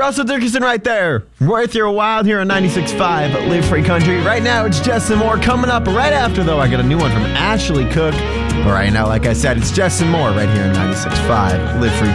Russell Dickerson right there. Worth your while here on 96.5 Live Free Country. Right now, it's Justin Moore. Coming up right after, though, I got a new one from Ashley Cook. But right now, like I said, it's Justin Moore right here on 96.5 Live Free